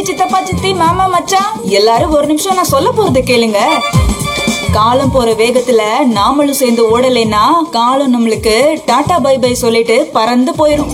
சித்தப்பா, சித்தி, மாமா, மச்சான் எல்லாரும் ஒரு நிமிஷம் நான் சொல்ல போறத கேளுங்க. காலம் போற வேகத்துல நாமளும் சேர்ந்து ஓடலைன்னா காலம் நம்மளுக்கு டாடா பை பை சொல்லிட்டு பறந்து போயிரும்.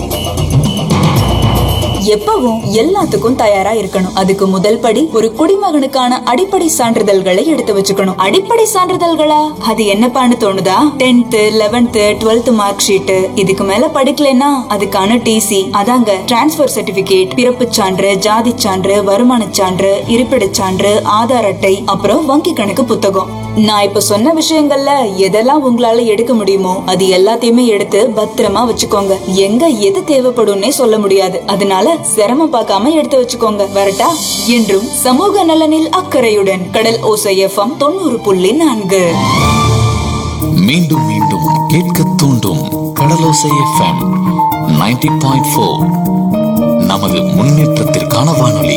எப்பவும் எல்லாத்துக்கும் தயாரா இருக்கணும். அதுக்கு முதல் படி ஒரு குடிமகனுக்கான அடிப்படை சான்றிதழ்களை எடுத்து வச்சுக்கணும். அடிப்படை சான்றிதழ்களா? அது என்னப்பான்னு தோணுதா? 10th 11th 12th mark sheet, இதுக்கு மேல படிக்கலைன்னா அதுக்கான டிசி, அதாங்க டிரான்ஸ்பர் சர்டிபிகேட், பிறப்பு சான்று, ஜாதி சான்று, வருமான சான்று, இருப்பிடச் சான்று, ஆதார் அட்டை, அப்புறம் வங்கி கணக்கு புத்தகம். நான் இப்ப சொன்ன விஷயங்கள்ல எதெல்லாம் உங்களால எடுக்க முடியுமோ அது எல்லாத்தையுமே எடுத்து பத்திரமா வச்சுக்கோங்க. எங்க எது தேவைப்படும்னே சொல்ல முடியாது, அதனால சிரமம் பார்க்காம எடுத்து வச்சுக்கோங்க. வரட்டா? என்றும் சமூக நலனில் அக்கறையுடன் கடல் ஓசை FM 90.4. மீண்டும் மீண்டும் கேட்க தூண்டும் கடலோசை FM 90.4. நமது முன்னேற்றத்திற்கான வானொலி.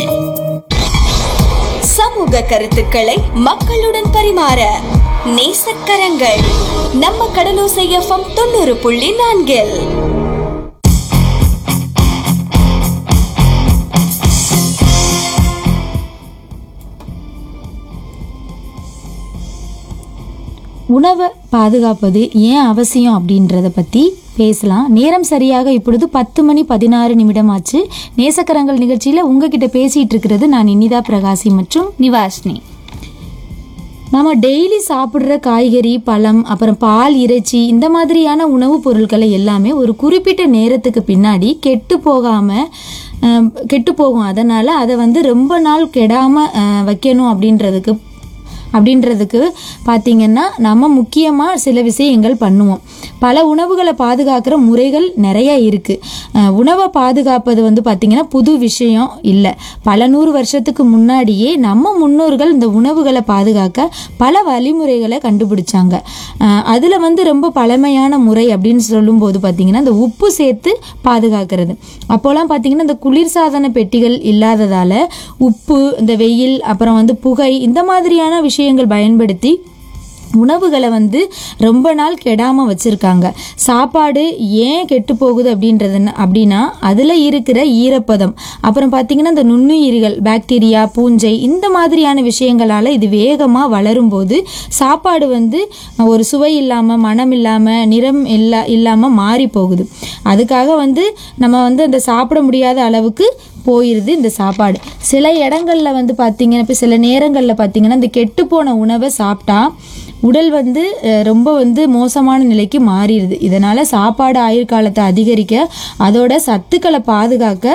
சமூக கருத்துக்களை மக்களுடன் பரிமாற நேசக்கரங்கள் நம்ம கடலோசை FM 90.4. உணவை பாதுகாப்பது ஏன் அவசியம் அப்படின்றத பற்றி பேசலாம். நேரம் சரியாக இப்பொழுது 10:16 ஆச்சு. நேசக்கரங்கள் நிகழ்ச்சியில் உங்ககிட்ட பேசிகிட்டு இருக்கிறது நான் இனிதா பிரகாசி மற்றும் நிவாஷினி. நம்ம டெய்லி சாப்பிட்ற காய்கறி, பழம், அப்புறம் பால், இறைச்சி, இந்த மாதிரியான உணவுப் பொருட்களை எல்லாமே ஒரு குறிப்பிட்ட நேரத்துக்கு பின்னாடி கெட்டு போகும். அதனால் அதை ரொம்ப நாள் கெடாமல் வைக்கணும் அப்படின்றதுக்கு பார்த்திங்கன்னா நம்ம முக்கியமாக சில விஷயங்கள் பண்ணுவோம். பல உணவுகளை பாதுகாக்கிற முறைகள் நிறைய இருக்குது. உணவை பாதுகாப்பது பார்த்திங்கன்னா புது விஷயம் இல்லை. பல 100 வருஷத்துக்கு முன்னாடியே நம்ம முன்னோர்கள் இந்த உணவுகளை பாதுகாக்க பல வழிமுறைகளை கண்டுபிடிச்சாங்க. அதில் ரொம்ப பழமையான முறை அப்படின்னு சொல்லும்போது பார்த்திங்கன்னா இந்த உப்பு சேர்த்து பாதுகாக்கிறது. அப்போலாம் பார்த்திங்கன்னா இந்த குளிர்சாதன பெட்டிகள் இல்லாததால் உப்பு, இந்த வெயில், அப்புறம் புகை, இந்த மாதிரியான விஷயங்கள் பயன்படுத்தி உணவுகளை ரொம்ப நாள் கெடாமல் வச்சுருக்காங்க. சாப்பாடு ஏன் கெட்டு போகுது அப்படின்னா அதில் இருக்கிற ஈரப்பதம், அப்புறம் பார்த்திங்கன்னா இந்த நுண்ணுயிரிகள், பாக்டீரியா, பூஞ்சை, இந்த மாதிரியான விஷயங்களால் இது வேகமாக வளரும்போது சாப்பாடு ஒரு சுவை இல்லாமல், மனம் இல்லாமல், நிறம் இல்லாமல் மாறி போகுது. அதுக்காக நம்ம அந்த சாப்பிட முடியாத அளவுக்கு போயிடுது இந்த சாப்பாடு. சில இடங்களில் பார்த்திங்கன்னா, இப்போ சில நேரங்களில் பார்த்திங்கன்னா இந்த கெட்டுப்போன உணவை சாப்பிட்டா உடல் ரொம்ப மோசமான நிலைக்கு மாறிடுது. இதனால் சாப்பாடு ஆயுட்காலத்தை அதிகரிக்க, அதோட சத்துக்களை பாதுகாக்க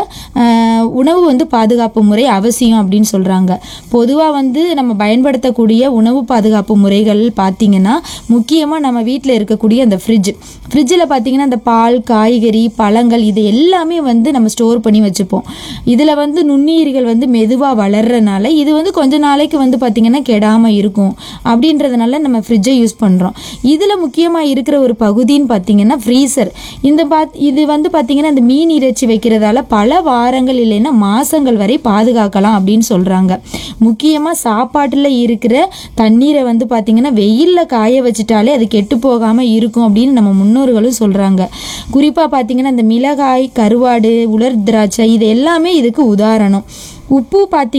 உணவு பாதுகாப்பு முறை அவசியம் அப்படின்னு சொல்கிறாங்க. பொதுவாக நம்ம பயன்படுத்தக்கூடிய உணவு பாதுகாப்பு முறைகள் பார்த்திங்கன்னா முக்கியமாக நம்ம வீட்டில் இருக்கக்கூடிய அந்த ஃப்ரிட்ஜில் பார்த்திங்கன்னா அந்த பால், காய்கறி, பழங்கள், இது எல்லாமே நம்ம ஸ்டோர் பண்ணி வச்சுப்போம். இதில் நுண்ணுயிரிகள் மெதுவாக வளர்றதுனால இது கொஞ்ச நாளைக்கு பார்த்திங்கன்னா கெடாமல் இருக்கும். அப்படின்றதுனால நம்ம ஃப்ரிட்ஜை யூஸ் பண்ணுறோம். இதில் முக்கியமாக இருக்கிற ஒரு பகுதின்னு பார்த்திங்கன்னா ஃப்ரீசர். இது பார்த்திங்கன்னா இந்த மீன் இறைச்சி வைக்கிறதால பல வாரங்கள் இல்லைன்னா மாதங்கள் வரை பாதுகாக்கலாம் அப்படின்னு சொல்கிறாங்க. முக்கியமாக சாப்பாட்டில் இருக்கிற தண்ணீரை பார்த்திங்கன்னா வெயிலில் காய வச்சுட்டாலே அது கெட்டு போகாமல் இருக்கும் அப்படின்னு நம்ம முன்னோர்களும் சொல்கிறாங்க. குறிப்பாக பார்த்திங்கன்னா இந்த மிளகாய், கருவாடு, உலர் திராட்சை, இது எல்லாமே இதுக்கு உதாரணம். உப்பு பார்த்திங்கன்னா